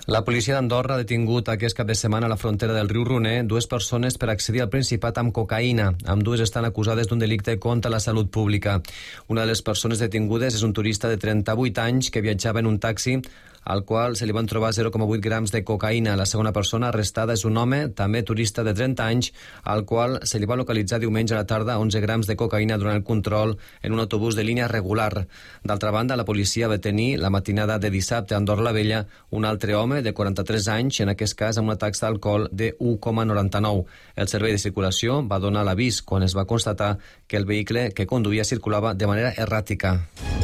La policia d'Andorra ha detingut aquest cap de setmana a la frontera del riu Roner 2 persones per accedir al Principat amb cocaïna. Ambdues estan acusades d'un delicte contra la salut pública. Una de les persones detingudes és un turista de 38 anys que viatjava en un taxi al qual se li van trobar 0,8 grams de cocaïna. La segona persona arrestada és un home, també turista de 30 anys, al qual se li va localitzar diumenge a la tarda 11 grams de cocaïna durant el control en un autobús de línia regular. D'altra banda, la policia va tenir la matinada de dissabte a Andorra la Vella un altre home de 43 anys, en aquest cas amb una taxa d'alcohol de 1,99. El servei de circulació va donar l'avís quan es va constatar que el vehicle que conduïa circulava de manera erràtica.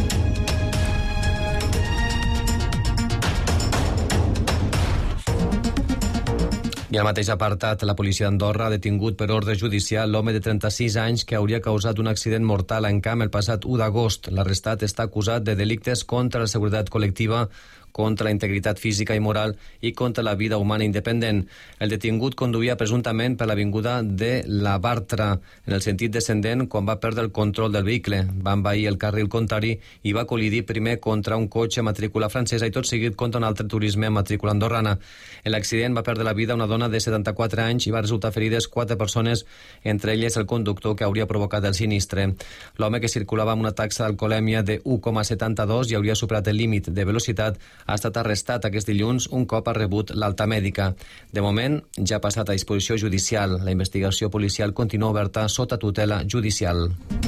I al mateix apartat, la policia d'Andorra ha detingut per ordre judicial l'home de 36 anys que hauria causat un accident mortal en camp el passat 1 d'agost. L'arrestat està acusat de delictes contra la seguretat col·lectiva, contra la integritat física i moral i contra la vida humana independent. El detingut conduïa presumptament per l'avinguda de la Bartra, en el sentit descendent, quan va perdre el control del vehicle. Va envair el carril contrari i va col·lidir primer contra un cotxe matrícula francesa i tot seguit contra un altre turisme matrícula andorrana. En l'accident va perdre la vida una dona de 74 anys i va resultar ferides 4 persones, entre elles el conductor que hauria provocat el sinistre. L'home, que circulava amb una taxa d'alcoholèmia de 1,72 i hauria superat el límit de velocitat, ha estat arrestat aquest dilluns un cop ha rebut l'alta mèdica. De moment, ja ha passat a disposició judicial. La investigació policial continua oberta sota tutela judicial.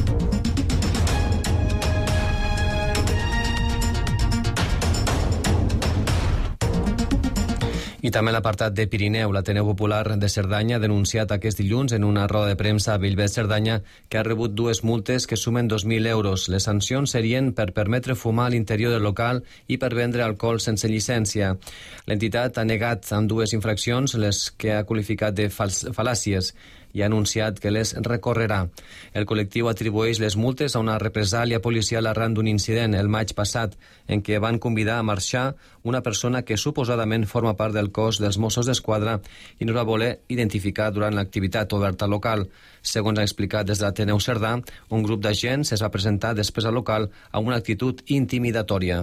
I també l'apartat de Pirineu. L'Ateneu Popular de Cerdanya ha denunciat aquest dilluns en una roda de premsa a Bellver Cerdanya que ha rebut 2 multes que sumen 2.000 euros. Les sancions serien per permetre fumar a l'interior del local i per vendre alcohol sense llicència. L'entitat ha negat amb 2 infraccions, les que ha qualificat de fal·làcies, i ha anunciat que les recorrerà. El col·lectiu atribueix les multes a una represàlia policial arran d'un incident el maig passat en què van convidar a marxar una persona que suposadament forma part del cos dels Mossos d'Esquadra i no la va voler identificar durant l'activitat oberta local. Segons ha explicat des de l'Ateneu Cerdà, un grup d'agents es va presentar després al local amb una actitud intimidatòria.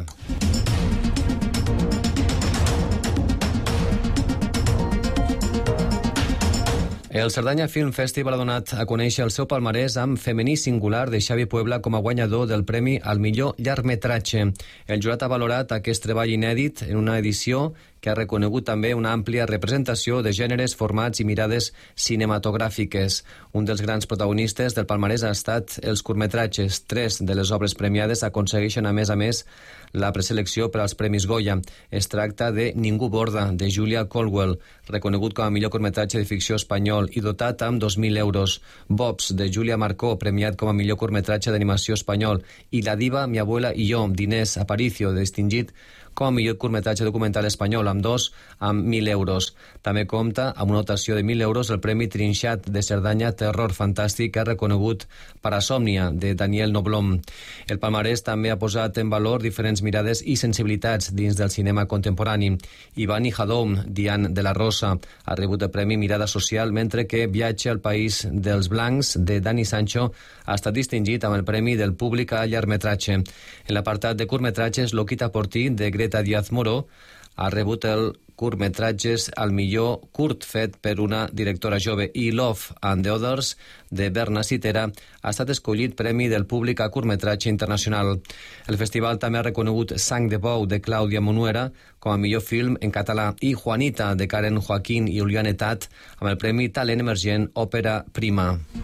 El Cerdanya Film Festival ha donat a conèixer el seu palmarès amb Femení Singular de Xavi Puebla com a guanyador del premi al millor llargmetratge. El jurat ha valorat aquest treball inèdit en una edició que ha reconegut també una àmplia representació de gèneres, formats i mirades cinematogràfiques. Un dels grans protagonistes del palmarès ha estat els curtmetratges. 3 de les obres premiades aconsegueixen, a més, la preselecció per als Premis Goya. Es tracta de Ningú borda, de Julia Colwell, reconegut com a millor curtmetratge de ficció espanyol i dotat amb 2.000 euros. Bobs, de Julia Marcó, premiat com a millor curtmetratge d'animació espanyol. I La diva, mi abuela i jo, d'Inés Aparicio, distingit com a millor curtmetratge documental espanyol, amb 1.000 euros. També compta amb una dotació de 1.000 euros el Premi Trinxat de Cerdanya Terror Fantàstic, que ha reconegut Parasòmnia, de Daniel Noblom. El palmarès també ha posat en valor diferents mirades i sensibilitats dins del cinema contemporani. Ivan i Hadom, Diane de la Rosa, ha rebut el Premi Mirada Social, mentre que Viatge al País dels Blancs, de Dani Sancho, ha estat distingit amb el Premi del Públic a llargmetratge. En l'apartat de curtmetratges, Loquita por ti, de Greta Díaz Moró, ha rebut el curtmetratges al millor curt fet per una directora jove, i Love and the Others, de Berna Citera, ha estat escollit Premi del Públic a curtmetratge internacional. El festival també ha reconegut Sang de bou, de Clàudia Monuera, com a millor film en català, i Juanita, de Karen Joaquín i Julián Etat, amb el Premi Talent Emergent Òpera Prima.